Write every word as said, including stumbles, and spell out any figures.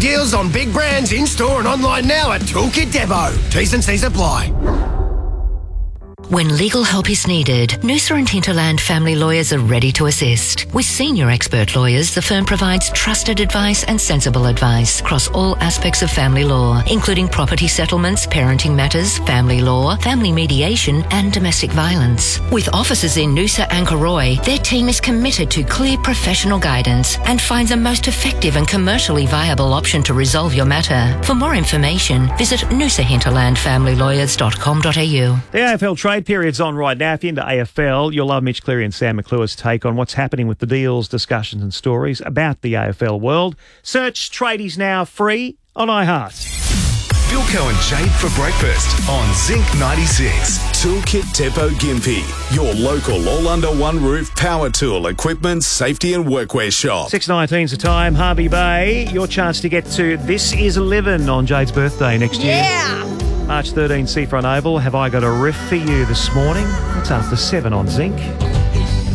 deals on big brands in-store and online now at Toolkit Depot. T's and C's apply. When legal help is needed, Noosa and Hinterland Family Lawyers are ready to assist. With senior expert lawyers, the firm provides trusted advice and sensible advice across all aspects of family law, including property settlements, parenting matters, family law, family mediation and domestic violence. With offices in Noosa and Cooroy, their team is committed to clear professional guidance and finds a most effective and commercially viable option to resolve your matter. For more information, visit noosa hinterland family lawyers dot com dot a u. The A F L trade period's on right now. If you're into A F L, you'll love Mitch Cleary and Sam McClure's take on what's happening with the deals, discussions and stories about the A F L world. Search Tradies Now free on iHeart. Philco and Jade for breakfast on Zinc ninety-six. Toolkit Depot Gympie, your local all-under-one-roof power tool, equipment, safety and workwear shop. six nineteen's the time. Harvey Bay, your chance to get to This Is eleven on Jade's birthday next year. Yeah! March thirteenth, Seafront Oval. Have I got a riff for you this morning? It's after seven on Zinc.